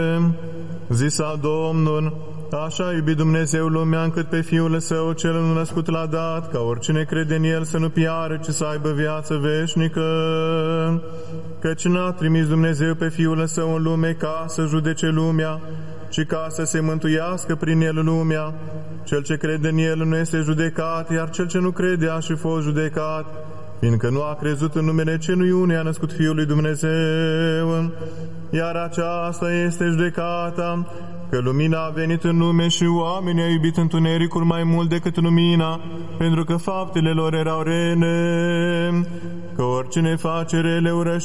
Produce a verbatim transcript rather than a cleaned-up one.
Zisa Domnul: așa a iubit Dumnezeu lumea încât pe Fiul Său cel născut l-a dat, ca oricine crede în El să nu piară, ci să aibă viață veșnică. Căci n-a trimis Dumnezeu pe Fiul Său în lume ca să judece lumea, ci ca să se mântuiască prin El lumea. Cel ce crede în El nu este judecat, iar cel ce nu crede a și fost judecat, fiindcă nu a crezut în numele celui unui a născut Fiul lui Dumnezeu. Iar aceasta este judecata, că lumina a venit în lume și oamenii au iubit întunericul mai mult decât lumina, pentru că faptele lor erau rele. Că oricine face rele urăște